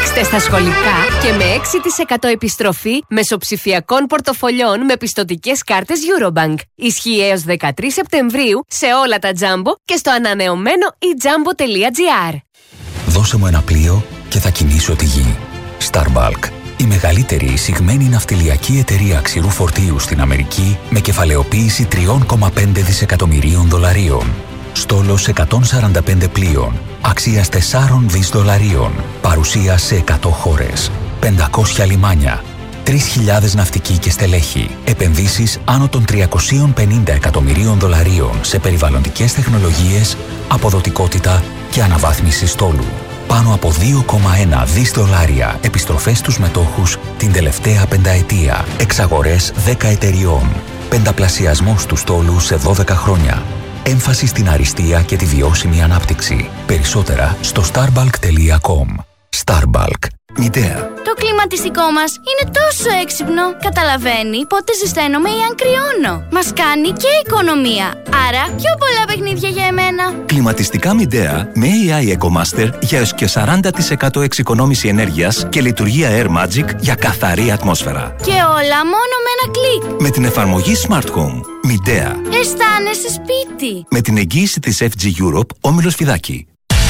Παίξτε στα σχολικά και με 6% επιστροφή μεσοψηφιακών πορτοφολιών με πιστωτικές κάρτες Eurobank. Ισχύει έως 13 Σεπτεμβρίου σε όλα τα Jumbo και στο ανανεωμένο ejumbo.gr. Δώσε μου ένα πλοίο και θα κινήσω τη γη. Starbulk. Η μεγαλύτερη εισηγμένη ναυτιλιακή εταιρεία ξηρού φορτίου στην Αμερική με κεφαλαιοποίηση $3,5 δισεκατομμυρίων. Στόλος 145 πλοίων, αξίας $4 δις. Παρουσία σε 100 χώρες, 500 λιμάνια, 3.000 ναυτικοί και στελέχη. Επενδύσεις άνω των $350 εκατομμυρίων σε περιβαλλοντικές τεχνολογίες, αποδοτικότητα και αναβάθμιση στόλου. Πάνω από $2,1 δις επιστροφές στους μετόχους την τελευταία πενταετία. Εξαγορές 10 εταιριών. Πενταπλασιασμός του στόλου σε 12 χρόνια. Έμφαση στην αριστεία και τη βιώσιμη ανάπτυξη. Περισσότερα στο starbulk.com. Starbulk. Midea. Το κλιματιστικό μας είναι τόσο έξυπνο. Καταλαβαίνει πότε ζεσταίνομαι ή αν κρυώνω. Μας κάνει και οικονομία. Άρα πιο πολλά παιχνίδια για εμένα. Κλιματιστικά Midea με AI EcoMaster για έως και 40% εξοικονόμηση ενέργειας και λειτουργία Air Magic για καθαρή ατμόσφαιρα. Και όλα μόνο με ένα κλικ. Με την εφαρμογή Smart Home. Midea. Αισθάνεσαι σπίτι. Με την εγγύηση της FG Europe, Όμιλος Φιδάκη.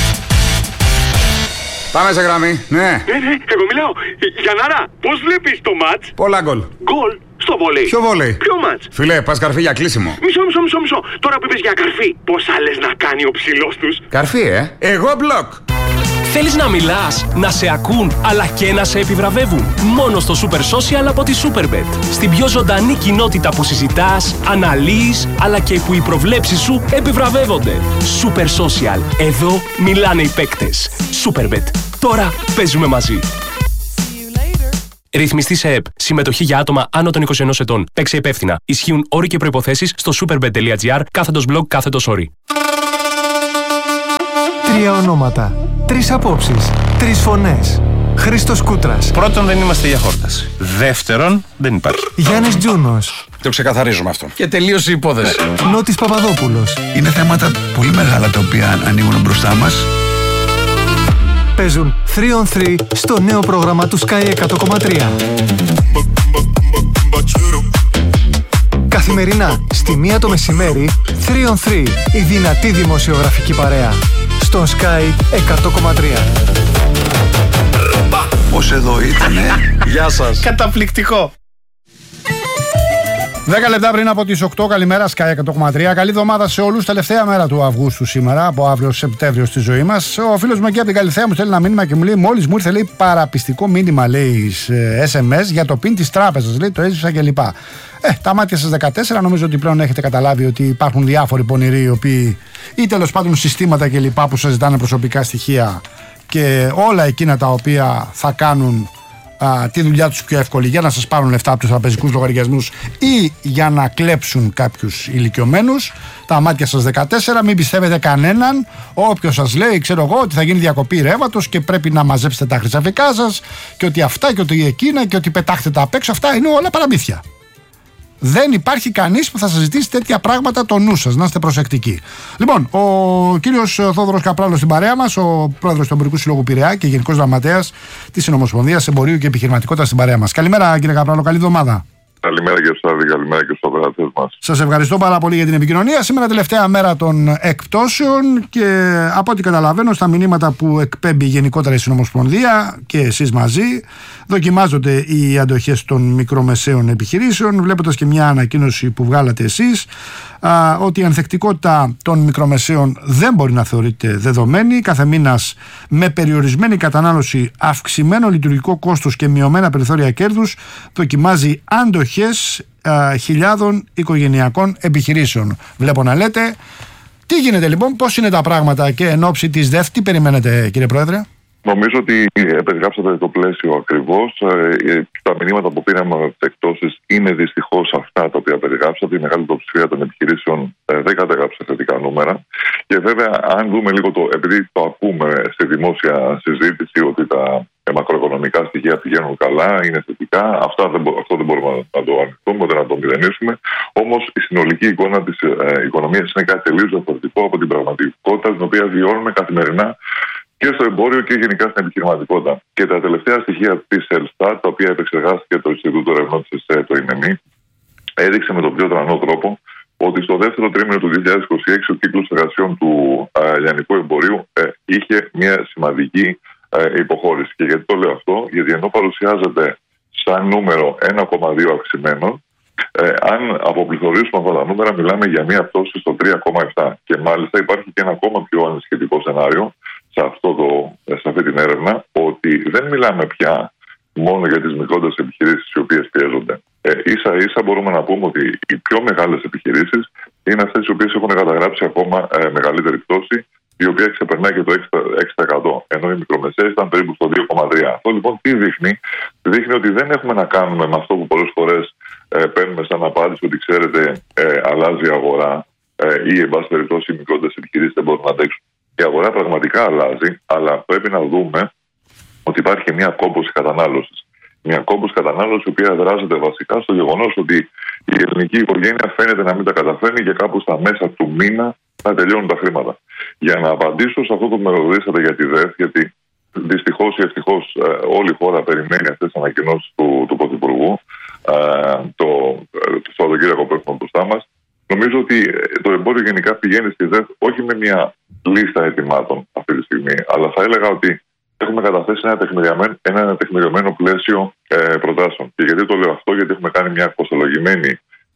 Πάμε σε γραμμή, ναι. Εγώ μιλάω. Γιαννάρα, πώς βλέπεις το μάτς? Πολλά γκολ. Γκολ στο βολέι. Ποιο βολέι? Ποιο μάτς? Φιλέ, πας καρφί για κλείσιμο. Μισό. Τώρα που είπες για καρφί, πόσα λες να κάνει ο ψηλός τους? Καρφί, Εγώ μπλοκ. Θέλεις να μιλάς, να σε ακούν, αλλά και να σε επιβραβεύουν? Μόνο στο Super Social από τη Superbet. Στην πιο ζωντανή κοινότητα που συζητάς, αναλύεις, αλλά και που οι προβλέψεις σου επιβραβεύονται. Super Social. Εδώ μιλάνε οι παίκτες. Superbet. Τώρα παίζουμε μαζί. Ρυθμιστή σε ΕΠ. Συμμετοχή για άτομα άνω των 21 ετών. Παίξε υπεύθυνα. Ισχύουν όροι και προϋποθέσεις στο superbet.gr/blog/όροι. 3 ονόματα, 3 απόψεις, 3 φωνές. Χρήστος Κούτρας. Πρώτον, δεν είμαστε για χόρταση. Δεύτερον, δεν υπάρχει. Γιάννης Τζούνος. Το ξεκαθαρίζουμε αυτό. Και τελείωσε η υπόθεση. Νότης Παπαδόπουλος. Είναι θέματα πολύ μεγάλα τα οποία ανοίγουν μπροστά μας. Παίζουν 3 on 3 στο νέο πρόγραμμα του Sky 100,3. Καθημερινά, στη 1 το μεσημέρι, 3 on 3, η δυνατή δημοσιογραφική παρέα. Στον Sky 100,3. Πώς εδώ ήτανε. Γεια σας. Καταπληκτικό. 10 λεπτά πριν από τις 8, καλημέρα, Sky 100,3. Καλή εβδομάδα σε όλους. Τελευταία μέρα του Αυγούστου σήμερα, από αύριο Σεπτέμβριο στη ζωή μας. Ο φίλος μου εκεί από την Καλιθέα μου στέλνει ένα μήνυμα και μου λέει: μόλις μου ήρθε, λέει, παραπιστικό μήνυμα, λέει, SMS για το PIN της τράπεζας. Λέει, το έζησα κλπ. Τα μάτια σας 14, νομίζω ότι πλέον έχετε καταλάβει ότι υπάρχουν διάφοροι πονηροί οι οποίοι, ή τέλος πάντων συστήματα κλπ. Που σας ζητάνε προσωπικά στοιχεία και όλα εκείνα τα οποία θα κάνουν τη δουλειά τους πιο εύκολη για να σας πάρουν λεφτά από τους τραπεζικούς λογαριασμούς ή για να κλέψουν κάποιους ηλικιωμένους. Τα μάτια σας 14, μην πιστεύετε κανέναν. Όποιος σας λέει, ξέρω εγώ, ότι θα γίνει διακοπή ρεύματος και πρέπει να μαζέψετε τα χρυσαφικά σας και ότι αυτά και ότι εκείνα και ότι πετάχτε τα απ' έξω, αυτά είναι όλα παραμύθια. Δεν υπάρχει κανείς που θα σας ζητήσει τέτοια πράγματα, το νου σας, να είστε προσεκτικοί. Λοιπόν, ο κύριος Θόδωρος Καπράλος στην παρέα μας, ο πρόεδρος του Εμπορικού Συλλόγου Πειραιά και γενικός γραμματέας της Συνομοσπονδίας Εμπορίου και Επιχειρηματικότητας στην παρέα μας. Καλημέρα, κύριε Καπράλο, καλή εβδομάδα. Καλημέρα και στους Άδη, καλημέρα και στους αδερφές μας. Σας ευχαριστώ πάρα πολύ για την επικοινωνία. Σήμερα τελευταία μέρα των εκπτώσεων και από ό,τι καταλαβαίνω στα μηνύματα που εκπέμπει γενικότερα η Συνομοσπονδία και εσείς μαζί, δοκιμάζονται οι αντοχές των μικρομεσαίων επιχειρήσεων, βλέποντας και μια ανακοίνωση που βγάλατε εσείς, ότι η ανθεκτικότητα των μικρομεσαίων δεν μπορεί να θεωρείται δεδομένη. Κάθε μήνας με περιορισμένη κατανάλωση, αυξημένο λειτουργικό κόστος και μειωμένα περιθώρια κέρδους δοκιμάζει αντοχές χιλιάδων οικογενειακών επιχειρήσεων. Βλέπω να λέτε. Τι γίνεται λοιπόν, πώς είναι τα πράγματα και εν ώψη της ΔΕΦ, τι περιμένετε κύριε Πρόεδρε? Νομίζω ότι περιγράψατε το πλαίσιο ακριβώς. Τα μηνύματα που πήραμε από τις εκτόσεις είναι δυστυχώς αυτά τα οποία περιγράψατε. Η μεγάλη πλειοψηφία των επιχειρήσεων δεν κατέγραψε θετικά νούμερα. Και βέβαια, αν δούμε λίγο επειδή το ακούμε στη δημόσια συζήτηση ότι τα μακροοικονομικά στοιχεία πηγαίνουν καλά, είναι θετικά, αυτό δεν μπορούμε να το αρνηθούμε, ούτε να το μηδενίσουμε. Όμως η συνολική εικόνα της οικονομίας είναι κάτι τελείως διαφορετικό από την πραγματικότητα την οποία βιώνουμε καθημερινά και στο εμπόριο και γενικά στην επιχειρηματικότητα. Και τα τελευταία στοιχεία της Ελστάτ, τα οποία επεξεργάστηκε το Ινστιτούτο Ερευνών της ΕΣΕ, το ΙΝΕΜΗ, έδειξε με τον πιο τρανό τρόπο ότι στο δεύτερο τρίμηνο του 2026 ο κύκλος εργασιών του λιανικού εμπορίου είχε μια σημαντική υποχώρηση. Και γιατί το λέω αυτό? Γιατί ενώ παρουσιάζεται σαν νούμερο 1,2 αυξημένο, αν αποπληθωρήσουμε αυτά τα νούμερα, μιλάμε για μια πτώση στο 3,7. Και μάλιστα υπάρχει και ένα ακόμα πιο ανησυχητικό σενάριο σε αυτή την έρευνα, ότι δεν μιλάμε πια μόνο για τις μικρότερες επιχειρήσεις οι οποίες πιέζονται. Ίσα-ίσα μπορούμε να πούμε ότι οι πιο μεγάλες επιχειρήσεις είναι αυτές οι οποίες έχουν καταγράψει ακόμα μεγαλύτερη πτώση, η οποία ξεπερνάει και το 6%. Ενώ οι μικρομεσαίες ήταν περίπου στο 2,3%. Αυτό λοιπόν τι δείχνει? Δείχνει ότι δεν έχουμε να κάνουμε με αυτό που πολλές φορές παίρνουμε σαν απάντηση, ότι ξέρετε, αλλάζει η αγορά ή εν πάση περιπτώσει οι μικρότερες επιχειρήσεις δεν μπορούν να αντέξουν. Η αγορά πραγματικά αλλάζει, αλλά πρέπει να δούμε ότι υπάρχει και μια κόπωση κατανάλωσης. Μια κόπωση κατανάλωση, η οποία δράζεται βασικά στο γεγονός ότι η ελληνική οικογένεια φαίνεται να μην τα καταφέρνει και κάπου στα μέσα του μήνα να τελειώνουν τα χρήματα. Για να απαντήσω σε αυτό που με ρωτήσατε για τη ΔΕΘ, γιατί δυστυχώς ή ευτυχώς όλη η χώρα περιμένει αυτές τις ανακοινώσεις του Πρωθυπουργού το Σαββατοκύριακο που έχουμε μπροστά μας. Νομίζω ότι το εμπόριο γενικά πηγαίνει στη ΔΕΘ όχι με μια λίστα ετοιμάτων αυτή τη στιγμή, αλλά θα έλεγα ότι έχουμε καταθέσει ένα τεκμηριωμένο πλαίσιο προτάσεων. Και γιατί το λέω αυτό? Γιατί έχουμε κάνει μια κοστολογημένη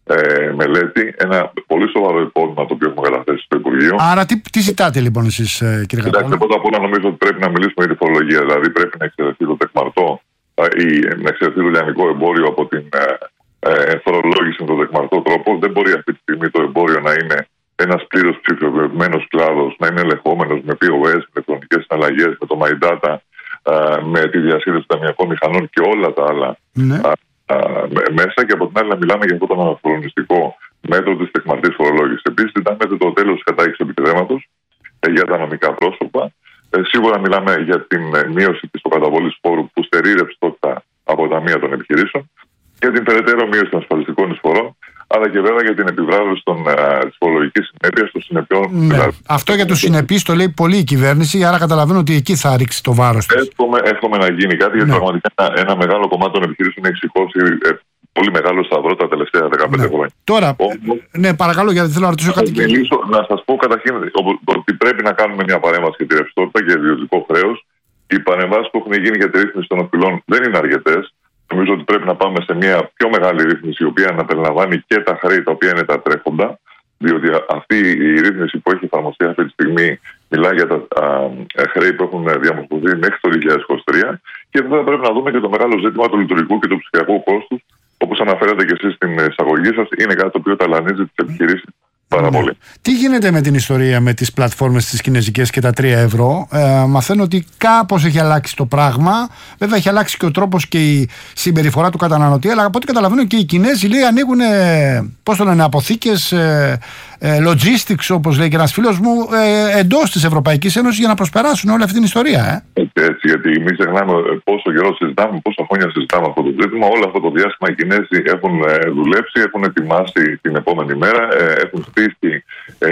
μελέτη, ένα πολύ σοβαρό υπόδειγμα το οποίο έχουμε καταθέσει στο Υπουργείο. Άρα τι ζητάτε λοιπόν εσείς, κύριε Κατσούλα? Κοιτάξτε, πρώτα απ' όλα νομίζω ότι πρέπει να μιλήσουμε για τη φορολογία. Δηλαδή πρέπει να εξαιρεθεί το τεκμαρτό ή να εξαιρεθεί το λιανικό εμπόριο από την φορολόγηση με τον τεκμαρτό τρόπο. Δεν μπορεί αυτή τη στιγμή το εμπόριο να είναι ένας πλήρως ψηφιοποιημένος κλάδος, να είναι ελεγχόμενος με POS, με ηλεκτρονικές συναλλαγές, με το My Data, με τη διασύνδεση ταμιακών μηχανών και όλα τα άλλα μέσα, και από την άλλη να μιλάμε για αυτό το αναχρονιστικό μέτρο της τεκμαρτής φορολόγησης. Επίσης, ζητάμε το τέλος της κατάργησης του επιδέματος για τα νομικά πρόσωπα. Σίγουρα μιλάμε για την μείωση της προκαταβολής φόρου που στερεί ρευστότητα από τα ταμεία των επιχειρήσεων και την περαιτέρω μείωση των ασφαλιστικών εισφορών, αλλά και βέβαια για την επιβράβευση της φορολογικής συνέπειας των συνεπειών. Ναι. Αυτό για τους συνεπείς το λέει πολύ η κυβέρνηση, άρα καταλαβαίνω ότι εκεί θα ρίξει το βάρος της. Εύχομαι να γίνει κάτι, γιατί πραγματικά ένα μεγάλο κομμάτι των επιχειρήσεων έχει σηκώσει πολύ μεγάλο σταυρό τα τελευταία 15 χρόνια. Τώρα, παρακαλώ, γιατί θέλω να ρωτήσω κάτι. Να σας πω καταρχήν ότι πρέπει να κάνουμε μια παρέμβαση για τη ρευστότητα και ιδιωτικό χρέος. Οι παρεμβάσεις που έχουν γίνει για τη ρύθμιση των οφειλών δεν είναι αρκετές. Νομίζω ότι πρέπει να πάμε σε μια πιο μεγάλη ρύθμιση, η οποία να περιλαμβάνει και τα χρέη τα οποία είναι τα τρέχοντα, διότι αυτή η ρύθμιση που έχει εφαρμοστεί αυτή τη στιγμή μιλάει για τα χρέη που έχουν διαμορφωθεί μέχρι το 2023, και βέβαια πρέπει να δούμε και το μεγάλο ζήτημα του λειτουργικού και του ψηφιακού κόστους, όπως αναφέρατε και εσείς στην εισαγωγή σας, είναι κάτι το οποίο ταλανίζει τις επιχειρήσεις πάρα πολύ. Τι γίνεται με την ιστορία με τις πλατφόρμες τις κινέζικες και τα 3 ευρώ? Μαθαίνω ότι κάπως έχει αλλάξει το πράγμα. Βέβαια έχει αλλάξει και ο τρόπος και η συμπεριφορά του καταναλωτή, αλλά από ό,τι καταλαβαίνω και οι Κινέζοι λέει ανοίγουν αποθήκες, logistics, όπως λέει και ένας φίλος μου, εντός της Ευρωπαϊκής Ένωσης για να προσπεράσουν όλη αυτή την ιστορία. Έτσι, γιατί μην ξεχνάμε πόσο καιρό συζητάμε, πόσα χρόνια συζητάμε αυτό το ζήτημα. Όλο αυτό το διάστημα οι Κινέζοι έχουν δουλέψει, έχουν ετοιμάσει την επόμενη μέρα, έχουν στήσει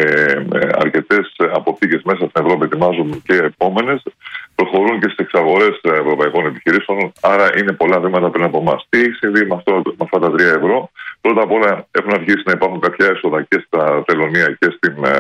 αρκετές αποθήκες μέσα στην Ευρώπη, ετοιμάζουν και επόμενες, προχωρούν και στις εξαγορές ευρωπαϊκών επιχειρήσεων, άρα είναι πολλά βήματα πριν από εμάς. Τι έχει συμβεί με αυτά τα 3 ευρώ? Πρώτα απ' όλα έχουν αρχίσει να υπάρχουν κάποια έσοδα και στα τελωνία και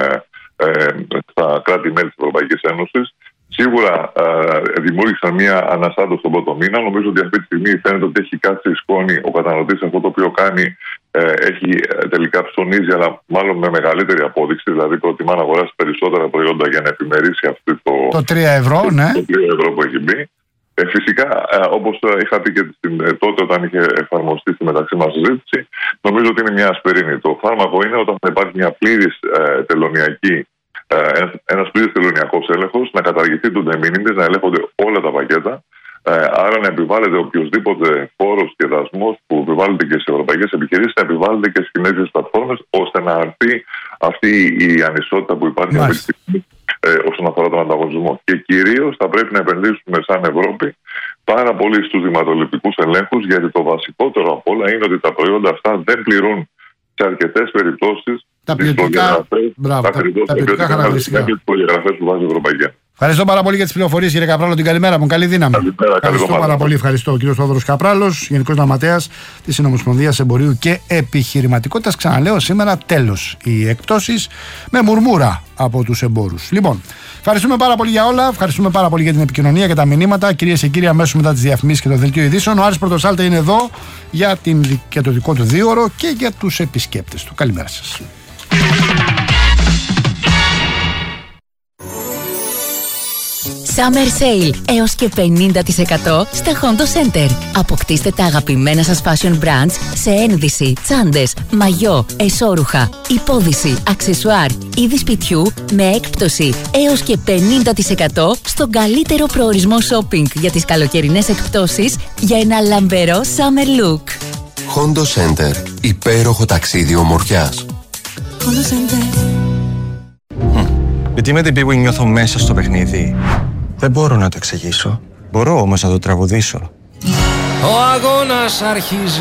στα κράτη-μέλη της Ευρωπαϊκής Ένωσης. Σίγουρα δημιούργησαν μια αναστάτωση στον πρώτο μήνα. Νομίζω ότι αυτή τη στιγμή φαίνεται ότι έχει κάτσει η σκόνη ο καταναλωτής. Αυτό το οποίο κάνει έχει τελικά ψωνίζει, αλλά μάλλον με μεγαλύτερη απόδειξη. Δηλαδή προτιμά να αγοράσει περισσότερα προϊόντα για να επιμερίσει αυτό το 3 ευρώ, ναι. Το 3 ευρώ που έχει μπει. Φυσικά, όπως είχα πει και τότε όταν είχε εφαρμοστεί στη μεταξύ μας συζήτηση, νομίζω ότι είναι μια ασπιρίνη. Το φάρμακο είναι όταν θα υπάρχει μια πλήρης ένας πλήρης τελωνιακός έλεγχος, να καταργηθεί το de minimis, να ελέγχονται όλα τα πακέτα. Άρα να επιβάλλεται οποιοδήποτε φόρος και δασμός που επιβάλλεται και στις ευρωπαϊκές επιχειρήσεις, να επιβάλλεται και στις κινέζικες πλατφόρμες, ώστε να αρθεί αυτή η ανισότητα που υπάρχει αυτή τη στιγμή όσον αφορά τον ανταγωνισμό. Και κυρίως θα πρέπει να επενδύσουμε σαν Ευρώπη πάρα πολύ στους δειγματοληπτικούς ελέγχους, γιατί το βασικότερο απ' όλα είναι ότι τα προϊόντα αυτά δεν πληρούν σε αρκετές περιπτώσεις τα ποιοτικά χαρακτηριστικά και τις προδιαγραφές που βάζει η Ευρωπαϊκή. Ευχαριστώ πάρα πολύ για τις πληροφορίες, κύριε Καπράλο. Την καλημέρα μου. Καλή δύναμη. Ευχαριστώ πάρα πολύ. Ευχαριστώ. Ο κύριος Θόδωρος Καπράλος, Γενικός Γραμματέας της Συνομοσπονδίας Εμπορίου και Επιχειρηματικότητας. Ξαναλέω, σήμερα τέλος οι εκπτώσεις με μουρμούρα από τους εμπόρους. Λοιπόν, ευχαριστούμε πάρα πολύ για όλα. Ευχαριστούμε πάρα πολύ για την επικοινωνία και τα μηνύματα. Κυρίες και κύριοι, αμέσως μετά τις διαφημίσεις και το δελτίο ειδήσεων, ο Άρης Πρωτοσάλτε είναι εδώ για το δικό του 2ωρο και για τους επισκέπτες του. Καλημέρα σας. Summer Sale έως και 50% στα Hondo Center. Αποκτήστε τα αγαπημένα σας fashion brands σε ένδυση, τσάντες, μαγιό, εσώρουχα, υπόδυση, αξεσουάρ, είδη σπιτιού με έκπτωση έως και 50% στον καλύτερο προορισμό shopping για τις καλοκαιρινές εκπτώσεις για ένα λαμπερό summer look. Hondo Center. Υπέροχο ταξίδι ομορφιάς. Hondo Center. Γιατί με την πίγου νιώθω μέσα στο παιχνίδι. Δεν μπορώ να το εξηγήσω. Μπορώ όμως να το τραγουδήσω. Ο αγώνας αρχίζει.